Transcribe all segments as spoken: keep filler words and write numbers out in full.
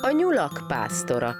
A nyulak pásztora.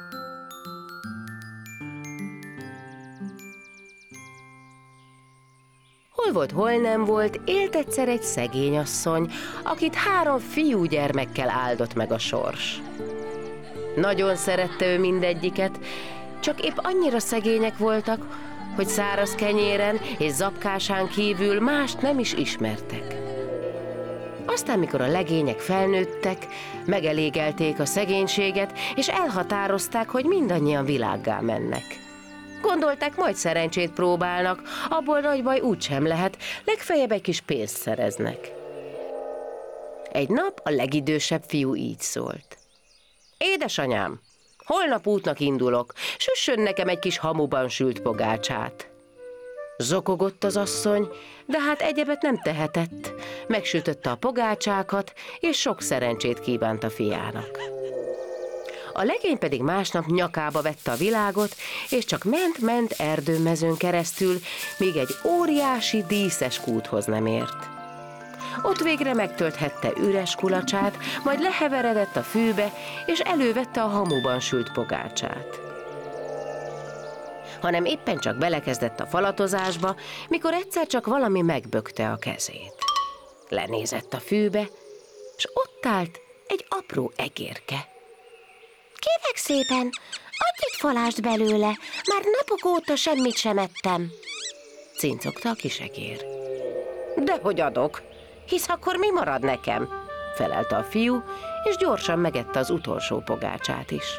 Hol volt, hol nem volt, élt egyszer egy szegény asszony, akit három fiúgyermekkel áldott meg a sors. Nagyon szerette ő mindegyiket, csak épp annyira szegények voltak, hogy száraz kenyéren és zapkásán kívül mást nem is ismertek. Aztán, mikor a legények felnőttek, megelégelték a szegénységet, és elhatározták, hogy mindannyian világgá mennek. Gondolták, majd szerencsét próbálnak, abból nagy baj úgysem lehet, legfeljebb egy kis pénzt szereznek. Egy nap a legidősebb fiú így szólt. Édesanyám, holnap útnak indulok, süssön nekem egy kis hamuban sült pogácsát. Zokogott az asszony, de hát egyebet nem tehetett. Megsütötte a pogácsákat, és sok szerencsét kívánt a fiának. A legény pedig másnap nyakába vette a világot, és csak ment-ment erdőmezőn keresztül, míg egy óriási díszes kúthoz nem ért. Ott végre megtölthette üres kulacsát, majd leheveredett a fűbe, és elővette a hamuban sült pogácsát. Hanem éppen csak belekezdett a falatozásba, mikor egyszer csak valami megbökte a kezét. Lenézett a fűbe, és ott állt egy apró egérke. Kérlek szépen, adj egy falást belőle, már napok óta semmit sem ettem, cincogta a kis egér. Dehogy adok, hisz akkor mi marad nekem? Felelte a fiú, és gyorsan megette az utolsó pogácsát is.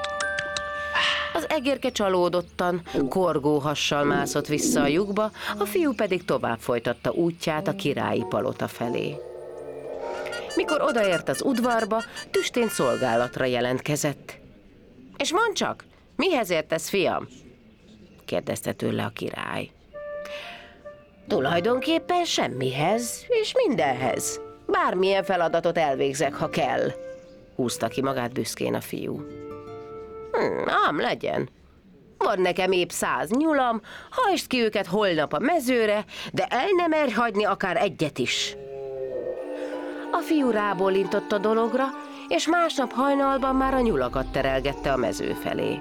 Az egérke csalódottan, korgó hassal mászott vissza a lyukba, a fiú pedig tovább folytatta útját a királyi palota felé. Mikor odaért az udvarba, tüstént szolgálatra jelentkezett. És mondd csak, mihez értesz, fiam? Kérdezte tőle a király. Tulajdonképpen semmihez, és mindenhez. Bármilyen feladatot elvégzek, ha kell, húzta ki magát büszkén a fiú. Hm, ám legyen. Van nekem épp száz nyulam, hajtsd ki őket holnap a mezőre, de el nem merj hagyni akár egyet is. A fiú rábólintott a dologra, és másnap hajnalban már a nyulakat terelgette a mező felé.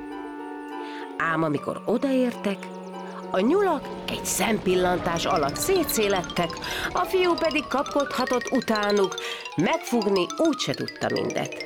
Ám amikor odaértek, a nyulak egy szempillantás alatt szétszélettek, a fiú pedig kapkodhatott utánuk, megfugni úgyse tudta mindet.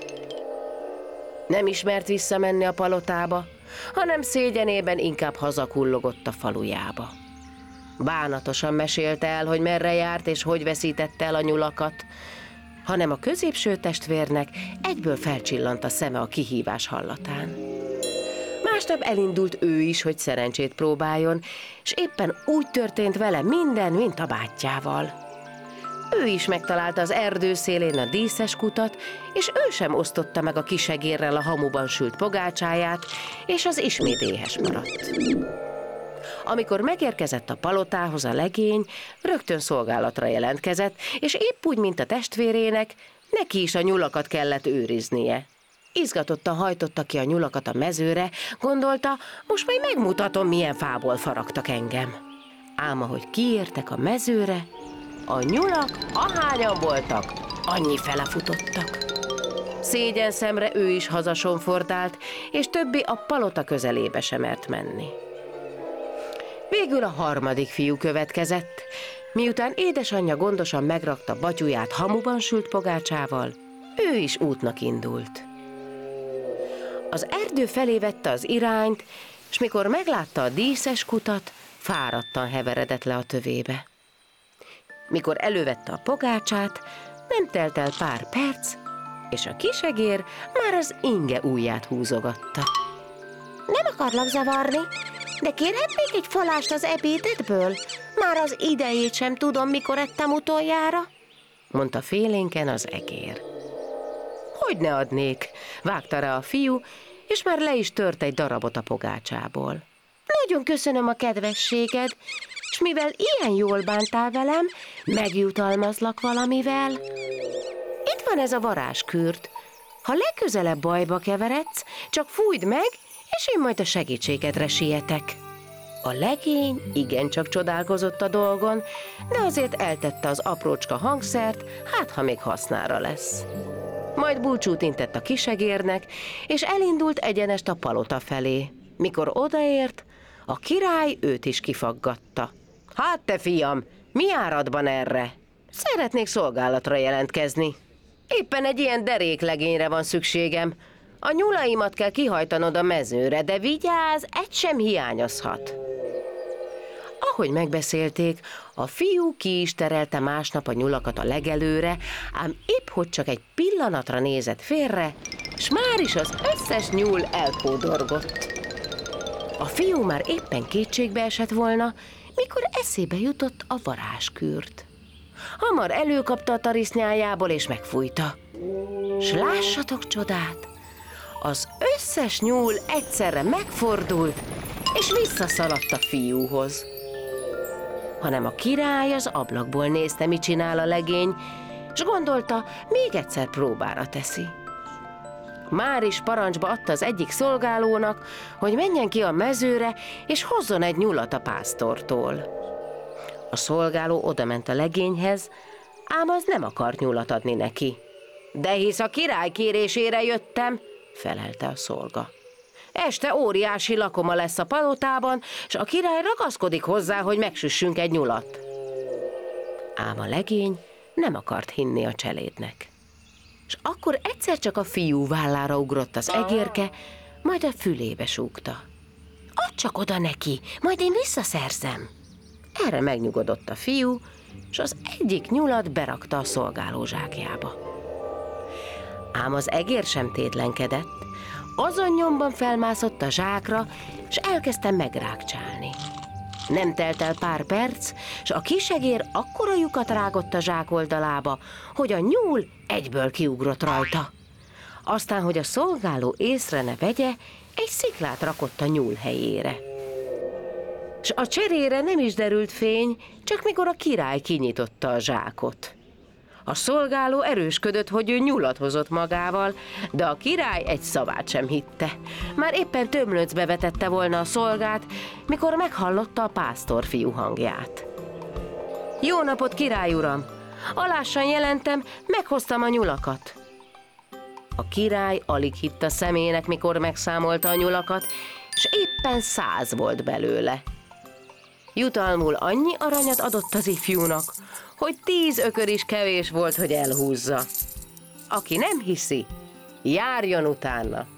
Nem ismert visszamenni a palotába, hanem szégyenében inkább hazakullogott a falujába. Bánatosan mesélte el, hogy merre járt és hogy veszítette el a nyulakat, hanem a középső testvérnek egyből felcsillant a szeme a kihívás hallatán. Másnap elindult ő is, hogy szerencsét próbáljon, és éppen úgy történt vele minden, mint a bátyjával. Ő is megtalálta az erdő szélén a díszes kutat, és ő sem osztotta meg a kisegérrel a hamuban sült pogácsáját, és az ismét éhes maradt. Amikor megérkezett a palotához a legény, rögtön szolgálatra jelentkezett, és épp úgy, mint a testvérének, neki is a nyulakat kellett őriznie. Izgatottan hajtotta ki a nyulakat a mezőre, gondolta, most majd megmutatom, milyen fából faragtak engem. Ám ahogy kiértek a mezőre, a nyulak, ahányan voltak, annyi fele futottak. Szégyen szemre ő is hazasonfordált, és többi a palota közelébe sem mert menni. Végül a harmadik fiú következett, miután édesanyja gondosan megrakta batyuját hamuban sült pogácsával, ő is útnak indult. Az erdő felé vette az irányt, s mikor meglátta a díszes kutat, fáradtan heveredett le a tövébe. Mikor elővette a pogácsát, nem telt el pár perc, és a kisegér már az inge ujját húzogatta. Nem akarlak zavarni, de kérhetnék egy falást az ebédedből? Már az idejét sem tudom, mikor ettem utoljára, mondta félénken az egér. Hogy ne adnék, vágta rá a fiú, és már le is tört egy darabot a pogácsából. Nagyon köszönöm a kedvességed, és mivel ilyen jól bántál velem, megjutalmazlak valamivel. Itt van ez a varázskürt. Ha legközelebb bajba keveredsz, csak fújd meg, és én majd a segítségedre sietek. A legény igencsak csodálkozott a dolgon, de azért eltette az aprócska hangszert, hát ha még hasznára lesz. Majd búcsút intett a kisegérnek, és elindult egyenest a palota felé. Mikor odaért, a király őt is kifaggatta. Hát te fiam, mi áradban erre? Szeretnék szolgálatra jelentkezni. Éppen egy ilyen deréklegényre van szükségem. A nyulaimat kell kihajtanod a mezőre, de vigyázz, egy sem hiányozhat. Ahogy megbeszélték, a fiú ki is terelte másnap a nyulakat a legelőre, ám épp hogy csak egy pillanatra nézett félre, s már is az összes nyúl elkódorgott. A fiú már éppen kétségbe esett volna, mikor eszébe jutott a varázskürt. Hamar előkapta a tarisznyájából és megfújta. S lássatok csodát! Az összes nyúl egyszerre megfordult, és visszaszaladt a fiúhoz. Hanem a király az ablakból nézte, mit csinál a legény, s gondolta, még egyszer próbára teszi. Már is parancsba adta az egyik szolgálónak, hogy menjen ki a mezőre, és hozzon egy nyulat a pásztortól. A szolgáló odament a legényhez, ám az nem akart nyulat adni neki. De hisz a király kérésére jöttem, felelte a szolga. Este óriási lakoma lesz a palotában, s a király ragaszkodik hozzá, hogy megsüssünk egy nyulat. Ám a legény nem akart hinni a cselédnek. És akkor egyszer csak a fiú vállára ugrott az egérke, majd a fülébe súgta. Add csak oda neki, majd én visszaszerzem. Erre megnyugodott a fiú, és az egyik nyulat berakta a szolgáló zsákjába. Ám az egér sem tétlenkedett, azon nyomban felmászott a zsákra, és elkezdte megrágcsálni. Nem telt el pár perc, s a kisegér akkora lyukat rágott a zsák oldalába, hogy a nyúl egyből kiugrott rajta. Aztán, hogy a szolgáló észre ne vegye, egy sziklát rakott a nyúl helyére. S a cserére nem is derült fény, csak mikor a király kinyitotta a zsákot. A szolgáló erősködött, hogy ő nyulat hozott magával, de a király egy szavát sem hitte. Már éppen tömlöcbe vetette volna a szolgát, mikor meghallotta a pásztorfiú hangját. Jó napot, király uram! Alássan jelentem, meghoztam a nyulakat. A király alig hitt a szemének, mikor megszámolta a nyulakat, s éppen száz volt belőle. Jutalmul annyi aranyat adott az ifjúnak, hogy tíz ökör is kevés volt, hogy elhúzza. Aki nem hiszi, járjon utána.